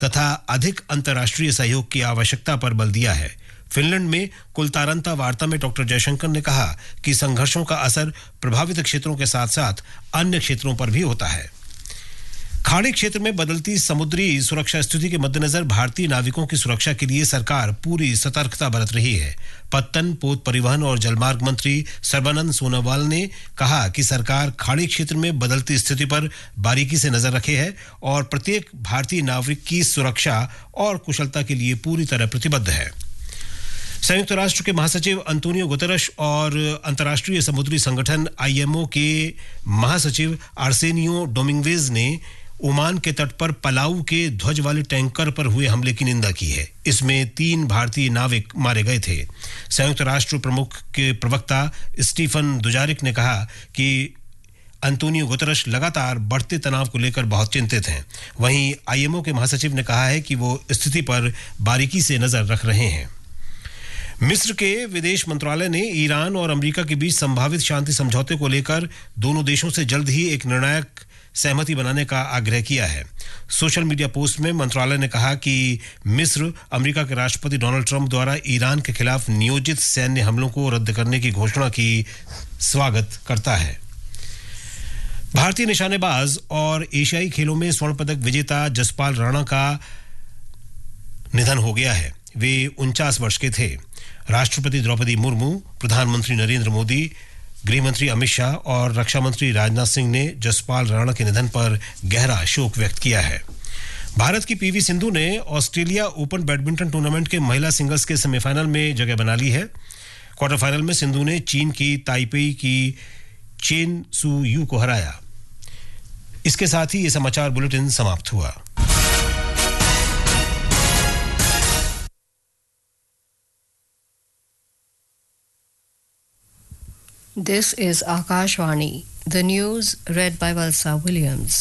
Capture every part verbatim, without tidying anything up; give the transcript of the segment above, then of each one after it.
तथा अधिक अंतर्राष्ट्रीय सहयोग की आवश्यकता पर बल दिया है। फिनलैंड में कुलतारंता वार्ता में डॉक्टर जयशंकर ने कहा कि संघर्षों का असर प्रभावित क्षेत्रों के साथ-साथ अन्य क्षेत्रों पर भी होता है। खाड़ी क्षेत्र में बदलती समुद्री सुरक्षा स्थिति के मद्देनजर भारतीय नाविकों की सुरक्षा के लिए सरकार पूरी सतर्कता बरत रही है। पत्तन, पोत परिवहन और जलमार्ग मंत्री सर्बानंद सोनोवाल ने कहा कि सरकार खाड़ी क्षेत्र में बदलती स्थिति पर बारीकी से नजर रखे है और प्रत्येक भारतीय नाविक की सुरक्षा और कुशलता के लिए पूरी तरह प्रतिबद्ध है। संयुक्त राष्ट्र के महासचिव अंतोनियो गुतेरस और अंतर्राष्ट्रीय समुद्री संगठन आईएमओ के महासचिव आर्सेनियो डोमिंगवेज ने ओमान के तट पर पलाऊ के ध्वज वाले टैंकर पर हुए हमले की निंदा की है। इसमें तीन भारतीय नाविक मारे गए थे। संयुक्त राष्ट्र प्रमुख के प्रवक्ता स्टीफन दुजारिक ने कहा कि अंतोनियो गुतेरस लगातार बढ़ते तनाव को लेकर बहुत चिंतित हैं। वहीं आईएमओ के महासचिव ने कहा है कि वो स्थिति पर बारीकी से नजर रख रहे हैं। मिस्र के विदेश मंत्रालय ने ईरान और अमेरिका के बीच संभावित शांति समझौते को लेकर दोनों देशों से जल्द ही एक निर्णायक सहमति बनाने का आग्रह किया है। सोशल मीडिया पोस्ट में मंत्रालय ने कहा कि मिस्र अमेरिका के राष्ट्रपति डोनाल्ड ट्रंप द्वारा ईरान के खिलाफ नियोजित सैन्य हमलों को रद्द करने की घोषणा की स्वागत करता है। भारतीय निशानेबाज और एशियाई खेलों में स्वर्ण पदक विजेता जसपाल राणा का निधन हो गया है। वे उनचास वर्ष के थे। राष्ट्रपति द्रौपदी मुर्मू, प्रधानमंत्री नरेंद्र मोदी, गृह मंत्री अमित शाह और रक्षा मंत्री राजनाथ सिंह ने जसपाल राणा के निधन पर गहरा शोक व्यक्त किया है। भारत की पीवी सिंधु ने ऑस्ट्रेलिया ओपन बैडमिंटन टूर्नामेंट के महिला सिंगल्स के सेमीफाइनल में जगह बना ली है। क्वार्टर फाइनल में सिंधु ने चीन की ताइपेई की चेन सू यू को हराया। इसके साथ ही ये समाचार बुलेटिन समाप्त हुआ। This is Akashvani, the news read by Valsa Williams.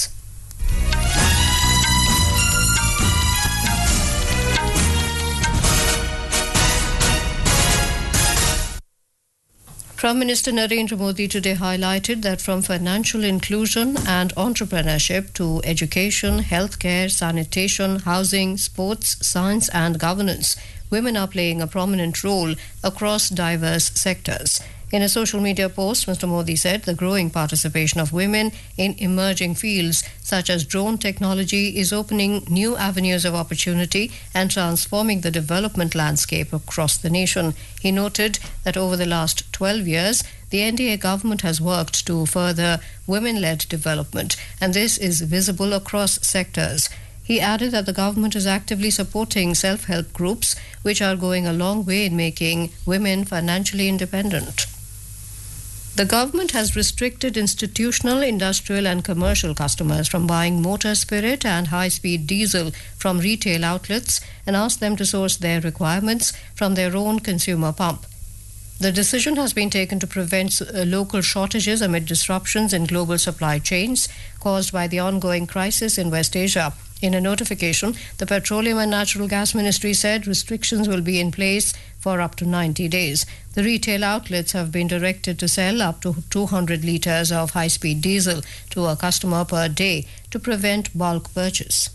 Prime Minister Narendra Modi today highlighted that from financial inclusion and entrepreneurship to education, healthcare, sanitation, housing, sports, science and governance, women are playing a prominent role across diverse sectors. In a social media post, Mister Modi said the growing participation of women in emerging fields such as drone technology is opening new avenues of opportunity and transforming the development landscape across the nation. He noted that over the last twelve years, the N D A government has worked to further women-led development, and this is visible across sectors. He added that the government is actively supporting self-help groups, which are going a long way in making women financially independent. The government has restricted institutional, industrial and commercial customers from buying motor spirit and high-speed diesel from retail outlets and asked them to source their requirements from their own consumer pump. The decision has been taken to prevent uh, local shortages amid disruptions in global supply chains caused by the ongoing crisis in West Asia. In a notification, the Petroleum and Natural Gas Ministry said restrictions will be in place for up to ninety days. The retail outlets have been directed to sell up to two hundred litres of high-speed diesel to a customer per day to prevent bulk purchase.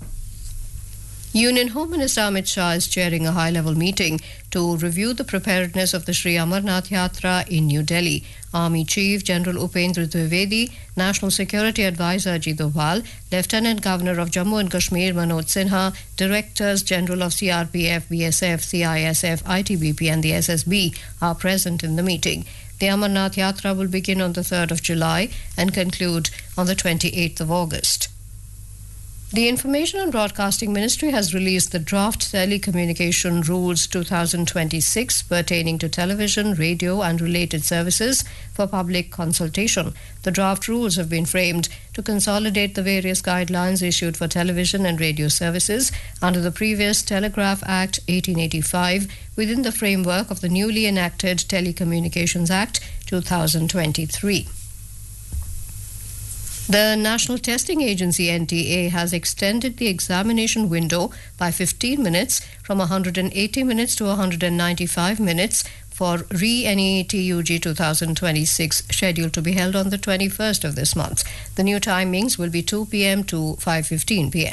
Union Home Minister Amit Shah is chairing a high-level meeting to review the preparedness of the Sri Amarnath Yatra in New Delhi. Army Chief General Upendra Dwivedi, National Security Advisor Ajit Doval, Lieutenant Governor of Jammu and Kashmir Manoj Sinha, Directors General of C R P F, B S F, C I S F, I T B P and the S S B are present in the meeting. The Amarnath Yatra will begin on the third of July and conclude on the twenty-eighth of August. The Information and Broadcasting Ministry has released the Draft Telecommunication Rules twenty twenty-six pertaining to television, radio and related services for public consultation. The draft rules have been framed to consolidate the various guidelines issued for television and radio services under the previous Telegraph Act eighteen eighty-five within the framework of the newly enacted Telecommunications Act twenty twenty-three. The National Testing Agency N T A has extended the examination window by fifteen minutes from one hundred eighty minutes to one hundred ninety-five minutes for re-N E A T U G twenty twenty-six scheduled to be held on the twenty-first of this month. The new timings will be two p.m. to five fifteen p.m.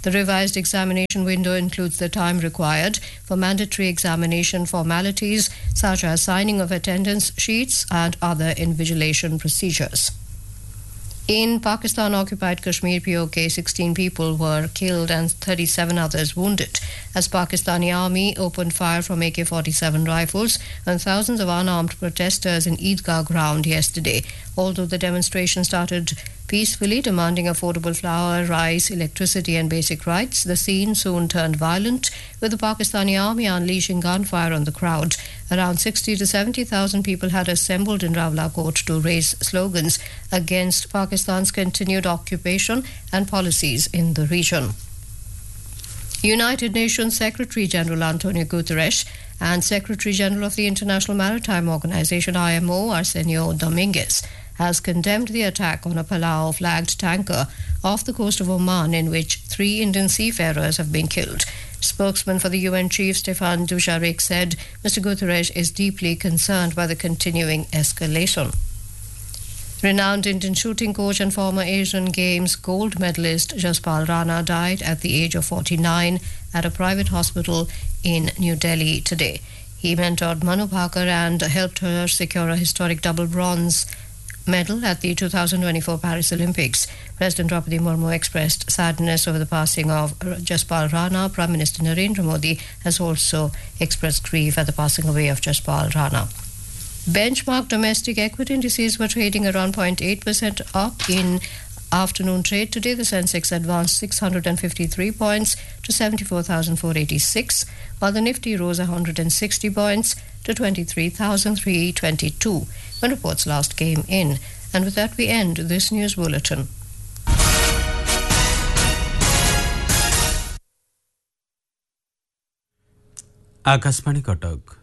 The revised examination window includes the time required for mandatory examination formalities such as signing of attendance sheets and other invigilation procedures. In Pakistan-occupied Kashmir P O K, sixteen people were killed and thirty-seven others wounded as Pakistani army opened fire from A K forty-seven rifles on thousands of unarmed protesters in Eidgah ground yesterday. Although the demonstration started peacefully, demanding affordable flour, rice, electricity and basic rights, the scene soon turned violent, with the Pakistani army unleashing gunfire on the crowd. Around sixty to seventy thousand people had assembled in Rawalakot to raise slogans against Pakistan's continued occupation and policies in the region. United Nations Secretary General Antonio Guterres and Secretary General of the International Maritime Organization I M O Arsenio Dominguez has condemned the attack on a Palau-flagged tanker off the coast of Oman in which three Indian seafarers have been killed. Spokesman for the U N chief Stefan Dujarric said Mister Guterres is deeply concerned by the continuing escalation. Renowned Indian shooting coach and former Asian Games gold medalist Jaspal Rana died at the age of forty-nine at a private hospital in New Delhi today. He mentored Manu Bhaker and helped her secure a historic double bronze medal at the two thousand twenty-four Paris Olympics. President Draupadi Murmu expressed sadness over the passing of Jaspal Rana. Prime Minister Narendra Modi has also expressed grief at the passing away of Jaspal Rana. Benchmark domestic equity indices were trading around zero point eight percent up in afternoon trade today. The Sensex advanced six hundred fifty-three points to seventy-four thousand four hundred eighty-six, while the Nifty rose one hundred sixty points to twenty-three thousand three hundred twenty-two when reports last came in. And with that, we end this news bulletin. Akashvani Cuttack.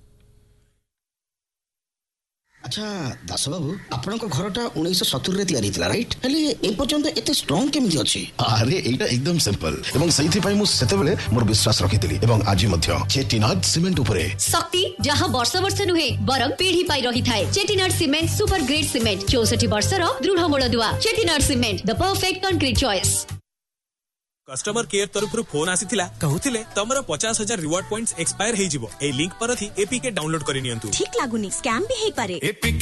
अच्छा दास बाबू आपण घरटा उन्नीस सत्तर रे तैयारी थिला right हेले ए पर्यंत एते स्ट्रांग केमिति अछि अरे एटा एकदम सिंपल एवं सहीथि पई मु सेते बेले मोर विश्वास रखितली एवं आज मध्य चेटिनाड सीमेंट उपरे शक्ति जहां वर्ष वर्ष नुहे बरम पीढ़ी पाई रही थाए। Chettinad cement super grade cement चौसठ वर्ष रो दृढ़ मूल दुआ। Chettinad cement the perfect concrete choice. Customer care तरफ फोन आसीथिला कहउथिले तमरो पचास हजार रिवार्ड पॉइंट्स एक्सपायर हे जिवो ए लिंक पर थी एपीके डाउनलोड करि नियंतु। ठीक लागुनी स्कैम भी हे पारे। एपीके